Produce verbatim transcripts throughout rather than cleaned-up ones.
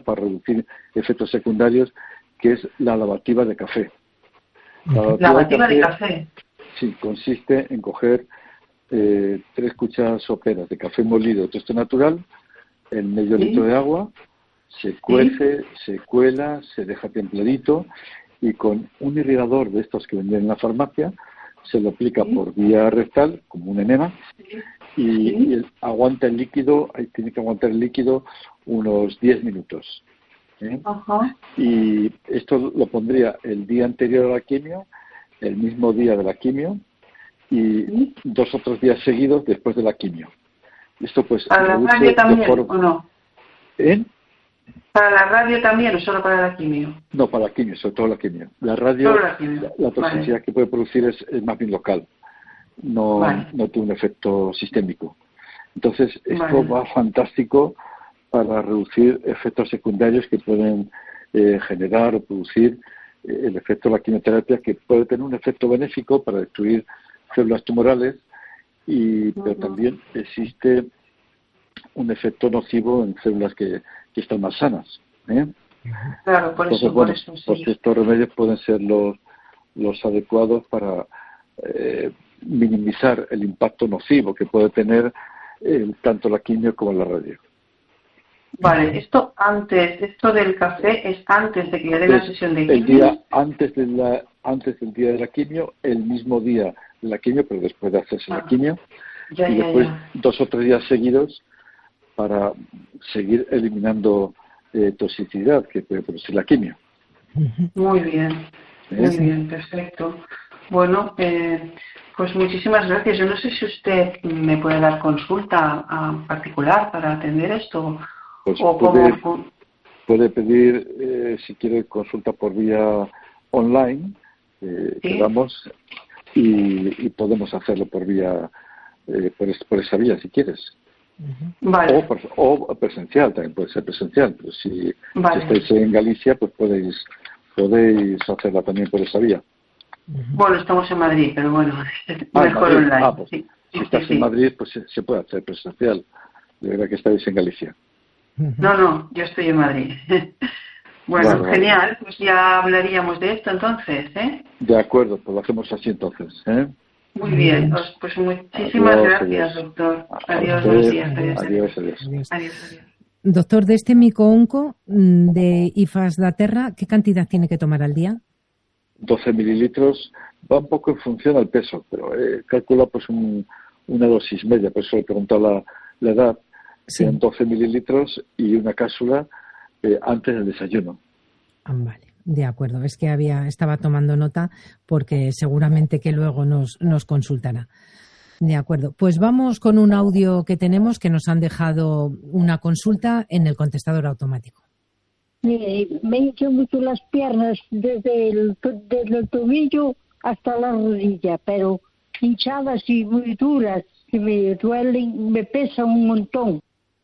para reducir efectos secundarios, que es la lavativa de café. La lavativa, lavativa de café, de café sí, consiste en coger eh, tres cucharadas soperas de café molido toste natural en medio ¿Sí? litro de agua, se cuece, ¿sí? Se cuela, se deja templadito y con un irrigador de estos que venden en la farmacia se lo aplica ¿sí? Por vía rectal como un enema y, ¿sí? Y el, aguanta el líquido, ahí tiene que aguantar el líquido unos diez minutos. ¿eh? Ajá. Y esto lo pondría el día anterior a la quimio, el mismo día de la quimio y ¿sí? Dos o tres días seguidos después de la quimio. Esto pues ¿Para la radio también forma... o no? ¿Eh? ¿Para la radio también o solo para la quimio? No, para la quimio, sobre todo la quimio. La radio, la, quimio. la, la toxicidad vale. Que puede producir es, es más bien local, no, vale. No tiene un efecto sistémico. Entonces, esto vale. Va fantástico para reducir efectos secundarios que pueden eh, generar o producir eh, el efecto de la quimioterapia, que puede tener un efecto benéfico para destruir células tumorales, y, uh-huh. Pero también existe un efecto nocivo en células que, que están más sanas. ¿eh? Claro, por Entonces, eso, bueno, por eso sí. Pues estos remedios pueden ser los, los adecuados para eh, minimizar el impacto nocivo que puede tener eh, tanto la quimio como la radio. Vale, esto antes, esto del café es antes de que le den la sesión de quimio. El día antes de la, antes del día de la quimio, el mismo día de la quimio, pero después de hacerse ah, la quimio, ya, y ya, después ya. dos o tres días seguidos para seguir eliminando eh, toxicidad que puede producir la quimio. Muy bien, ¿Eh? muy bien, perfecto. Bueno, eh, pues muchísimas gracias. Yo no sé si usted me puede dar consulta a particular para atender esto. Pues o puede, como... puede pedir, eh, si quiere, consulta por vía online, eh, ¿Sí? quedamos y, y podemos hacerlo por vía, eh, por, por esa vía, si quieres. Vale. O, por, o presencial, también puede ser presencial, pero si, vale. si estáis en Galicia, pues podéis podéis hacerla también por esa vía. Bueno, estamos en Madrid, pero bueno, ah, mejor Madrid. online. Ah, pues, sí. Si sí, estás sí, en sí. Madrid, pues se, se puede hacer presencial. De verdad que estáis en Galicia. No, no, yo estoy en Madrid. Bueno, vale, genial, vale. Pues ya hablaríamos de esto entonces, ¿eh? De acuerdo, pues lo hacemos así entonces, ¿eh? Muy bien, pues, pues muchísimas adiós, gracias, adiós. doctor. A Adiós, usted, buenos días. Adiós, adiós, adiós. adiós. adiós, adiós. Doctor, de este mico-onco de Ifas da Terra, ¿qué cantidad tiene que tomar al día? doce mililitros, va un poco en función al peso, pero eh, calcula pues un, una dosis media, por eso le he preguntado la, la edad. Sí. Sean doce mililitros y una cápsula eh, antes del desayuno. Ah, vale, de acuerdo. Es que había estaba tomando nota porque seguramente que luego nos, nos consultará. De acuerdo. Pues vamos con un audio que tenemos que nos han dejado una consulta en el contestador automático. Mire, me hinchan mucho las piernas desde el, desde el tobillo hasta la rodilla, pero hinchadas y muy duras, que me duelen, me pesan un montón.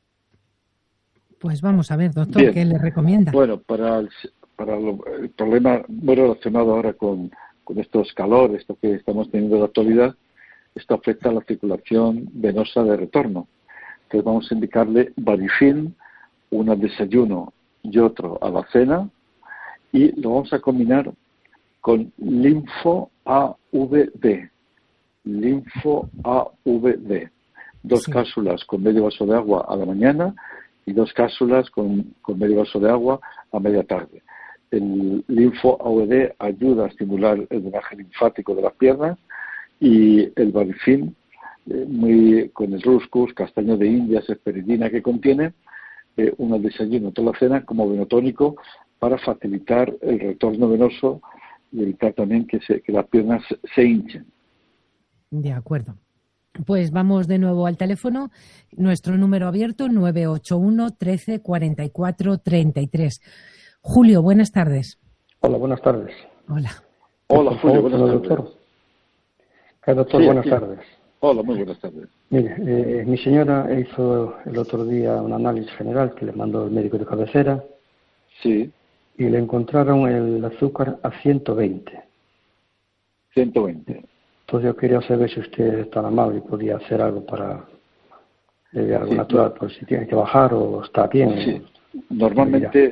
Pues vamos a ver, doctor, Bien. ¿qué le recomienda? Bueno, para el, para lo, el problema muy relacionado ahora con, con estos calores, esto que estamos teniendo en la actualidad, esto afecta a la circulación venosa de retorno. Entonces vamos a indicarle Varifin, uno al desayuno y otro a la cena, y lo vamos a combinar con Linfo A V D. Linfo A V D. Dos Sí. cápsulas con medio vaso de agua a la mañana y dos cápsulas con, con medio vaso de agua a media tarde. El Linfo A V D ayuda a estimular el drenaje linfático de las piernas, y el Varifin, eh, muy, con el Ruscus, castaño de Indias, esperidina que contiene, eh, uno al desayuno, toda la cena, como venotónico para facilitar el retorno venoso y evitar también que, se, que las piernas se, se hinchen. De acuerdo. Pues vamos de nuevo al teléfono. Nuestro número abierto, nueve ocho uno, trece, cuarenta y cuatro, treinta y tres. Julio, buenas tardes. Hola, buenas tardes. Hola. Hola, Julio, buenas tardes. Doctor. Eh, doctor, Sí, buenas aquí. tardes. Hola, muy buenas tardes. Mire, eh, mi señora hizo el otro día un análisis general que le mandó el médico de cabecera. Sí. Y le encontraron el azúcar a ciento veinte. ciento veinte. Entonces yo quería saber si usted es tan amable y podía hacer algo para de algo Sí, natural, por si tiene que bajar o está bien. Sí. Normalmente